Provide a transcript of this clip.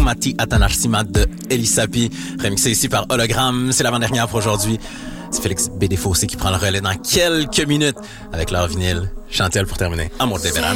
Mati Atanarsima de Elisapi, remixé ici par Hologramme. C'est l'avant-dernière pour aujourd'hui. C'est Félix Bédéfossé qui prend le relais dans quelques minutes avec leur vinyle. Chantel pour terminer. Amor de verano.